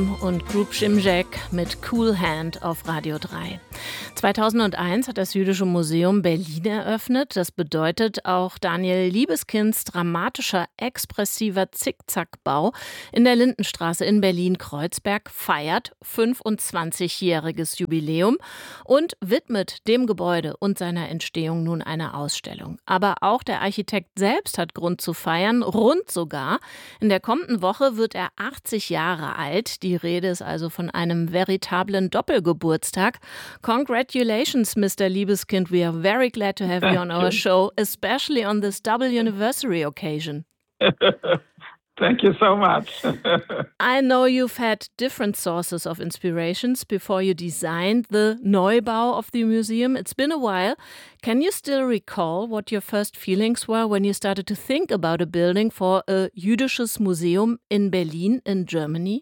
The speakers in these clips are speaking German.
Museum und Group Szymczak mit Cool Hand auf Radio 3. 2001 hat das Jüdische Museum Berlin eröffnet. Das bedeutet, auch Daniel Liebeskinds dramatischer, expressiver Zickzackbau in der Lindenstraße in Berlin-Kreuzberg feiert 25-jähriges Jubiläum und widmet dem Gebäude und seiner Entstehung nun eine Ausstellung. Aber auch der Architekt selbst hat Grund zu feiern, rund sogar. In der kommenden Woche wird er 80 Jahre alt. Die Rede ist also von einem veritablen Doppelgeburtstag. Congratulations, Mr. Liebeskind. We are very glad to have you on our show, especially on this double anniversary occasion. Thank you so much. I know you've had different sources of inspirations before you designed the Neubau of the museum. It's been a while. Can you still recall what your first feelings were when you started to think about a building for a Jüdisches Museum in Berlin in Germany?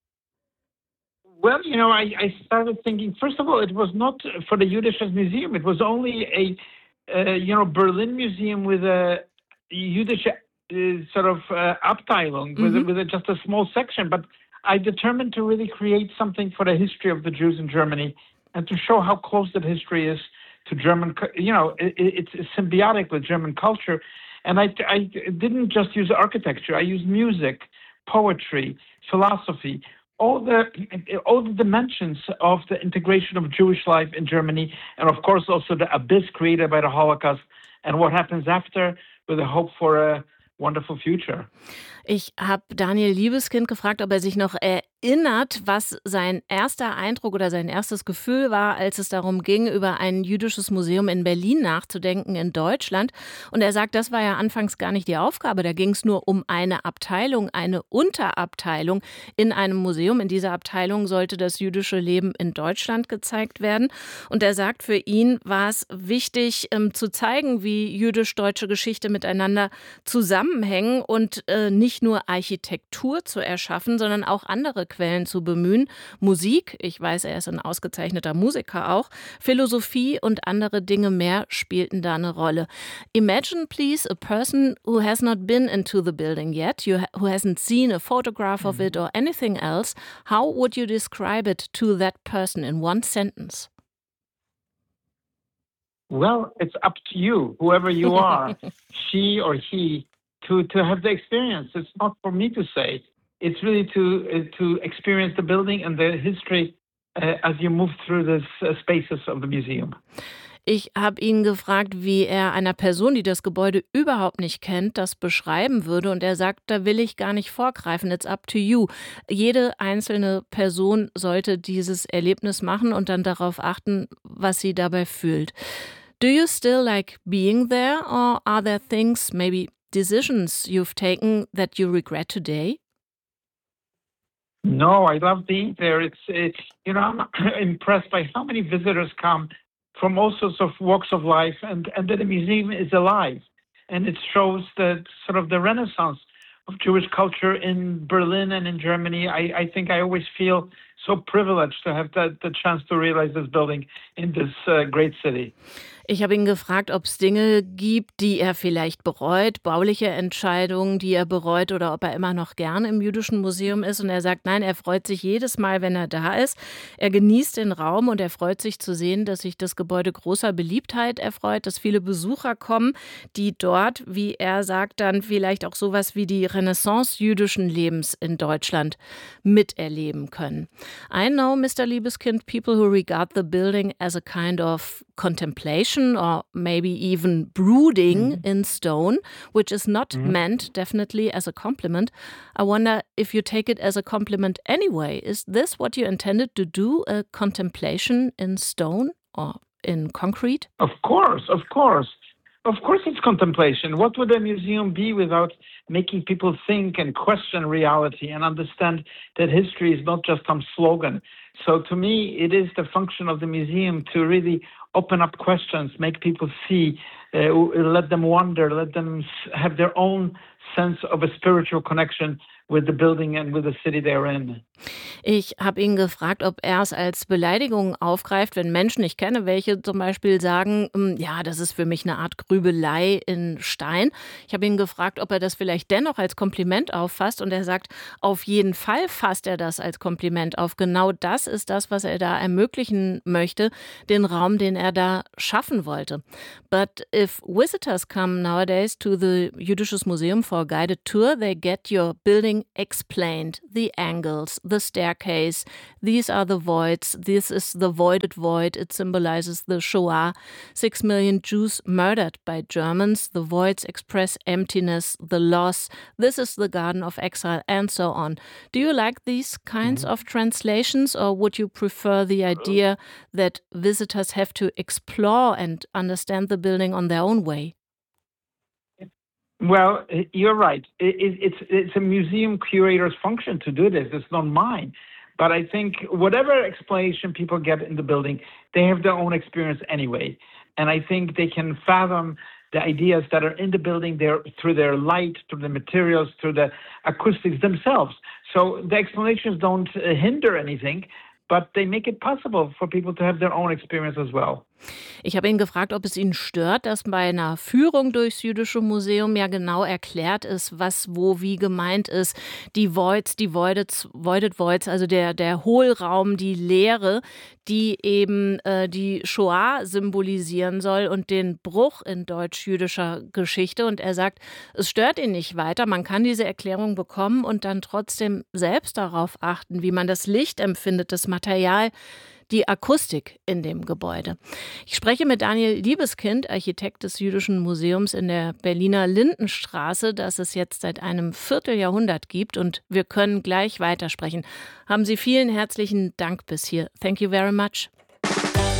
Well, I started thinking, first of all, it was not for the Jüdisches Museum. It was only a Berlin museum with a Jüdische Abteilung, with just a small section. But I determined to really create something for the history of the Jews in Germany and to show how close that history is to German, it's symbiotic with German culture. And I didn't just use architecture. I used music, poetry, philosophy, all the dimensions of the integration of Jewish life in Germany, and of course also the abyss created by the Holocaust and what happens after, with a hope for a wonderful future. Ich habe Daniel Liebeskind gefragt, ob er sich noch erinnert, was sein erster Eindruck oder sein erstes Gefühl war, als es darum ging, über ein jüdisches Museum in Berlin nachzudenken, in Deutschland. Und er sagt, das war ja anfangs gar nicht die Aufgabe. Da ging es nur um eine Abteilung, eine Unterabteilung in einem Museum. In dieser Abteilung sollte das jüdische Leben in Deutschland gezeigt werden. Und er sagt, für ihn war es wichtig, zu zeigen, wie jüdisch-deutsche Geschichte miteinander zusammenhängen und nicht nur Architektur zu erschaffen, sondern auch andere Quellen zu bemühen. Musik, ich weiß, er ist ein ausgezeichneter Musiker auch, Philosophie und andere Dinge mehr spielten da eine Rolle. Imagine, please, a person who has not been into the building yet, who hasn't seen a photograph of it or anything else. How would you describe it to that person in one sentence? Well, it's up to you, whoever you are, she or he, to have the experience. It's not for me to say. It's really to experience the building and the history as you move through the spaces of the museum. Ich habe ihn gefragt, wie er einer Person, die das Gebäude überhaupt nicht kennt, das beschreiben würde. Und er sagt, da will ich gar nicht vorgreifen. It's up to you. Jede einzelne Person sollte dieses Erlebnis machen und dann darauf achten, was sie dabei fühlt. Do you still like being there, or are there things, maybe decisions you've taken that you regret today? No, I love being there. I'm impressed by how many visitors come from all sorts of walks of life, and that the museum is alive, and it shows the renaissance of Jewish culture in Berlin and in Germany. I think I always feel so privileged to have the chance to realize this building in this great city. Ich habe ihn gefragt, ob es Dinge gibt, die er vielleicht bereut, bauliche Entscheidungen, die er bereut, oder ob er immer noch gern im Jüdischen Museum ist. Und er sagt, nein, er freut sich jedes Mal, wenn er da ist. Er genießt den Raum und er freut sich zu sehen, dass sich das Gebäude großer Beliebtheit erfreut, dass viele Besucher kommen, die dort, wie er sagt, dann vielleicht auch sowas wie die Renaissance jüdischen Lebens in Deutschland miterleben können. I know, Mr. Liebeskind, people who regard the building as a kind of contemplation or maybe even brooding in stone, which is not meant definitely as a compliment. I wonder if you take it as a compliment anyway. Is this what you intended to do, a contemplation in stone or in concrete? Of course. Of course, it's contemplation. What would a museum be without making people think and question reality and understand that history is not just some slogan? So to me, it is the function of the museum to really open up questions, make people see, let them wonder, let them have their own sense of a spiritual connection with the building and with the city they're in. Ich habe ihn gefragt, ob er es als Beleidigung aufgreift, wenn Menschen, ich kenne welche zum Beispiel, sagen, ja, das ist für mich eine Art Grübelei in Stein. Ich habe ihn gefragt, ob er das vielleicht dennoch als Kompliment auffasst und er sagt, auf jeden Fall fasst er das als Kompliment auf. Genau das ist das, was er da ermöglichen möchte, den Raum, den er da schaffen wollte. But if visitors come nowadays to the Jüdisches Museum for a guided tour, they get your building explained, the angles, the staircase. These are the voids. This is the voided void. It symbolizes the Shoah. 6 million Jews murdered by Germans. The voids express emptiness, the loss. This is the Garden of Exile, and so on. Do you like these kinds of translations, or would you prefer the idea that visitors have to explore and understand the building on their own way? Well, you're right. It's a museum curator's function to do this. It's not mine. But I think whatever explanation people get in the building, they have their own experience anyway. And I think they can fathom the ideas that are in the building there through their light, through the materials, through the acoustics themselves. So the explanations don't hinder anything, but they make it possible for people to have their own experience as well. Ich habe ihn gefragt, ob es ihn stört, dass bei einer Führung durchs Jüdische Museum ja genau erklärt ist, was wo wie gemeint ist. Die Voids, die Voided Voids, also der Hohlraum, die Leere, die eben die Shoah symbolisieren soll und den Bruch in deutsch-jüdischer Geschichte. Und er sagt, es stört ihn nicht weiter. Man kann diese Erklärung bekommen und dann trotzdem selbst darauf achten, wie man das Licht empfindet, das Material, die Akustik in dem Gebäude. Ich spreche mit Daniel Liebeskind, Architekt des Jüdischen Museums in der Berliner Lindenstraße, das es jetzt seit einem Vierteljahrhundert gibt. Und wir können gleich weitersprechen. Haben Sie vielen herzlichen Dank bis hier. Thank you very much.